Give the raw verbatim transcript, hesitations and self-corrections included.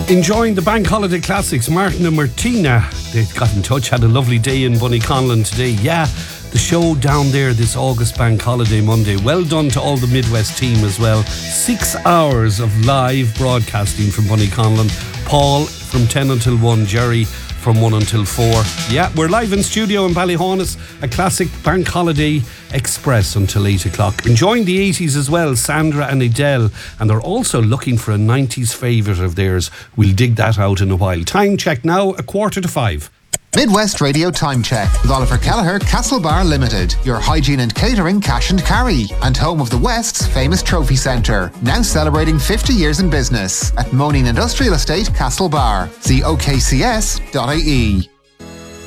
Enjoying the Bank Holiday Classics. Martin and Martina, they got in touch, had a lovely day in Bunnyconlon today. Yeah, the show down there this August Bank Holiday Monday. Well done to all the Midwest team as well. Six hours of live broadcasting from Bunnyconlon. Paul from ten until one, Jerry from one until four. Yeah, we're live in studio in Ballyhaunis, a classic Bank Holiday Express until eight o'clock. Enjoying the eighties as well, Sandra and Adele, and they're also looking for a nineties favourite of theirs. We'll dig that out in a while. Time check now, a quarter to five. Midwest Radio Time Check with Oliver Kelleher, Castlebar Limited, your hygiene and catering cash and carry, and home of the West's famous trophy centre, now celebrating fifty years in business at Moaning Industrial Estate, Castlebar. See O K C S dot I E.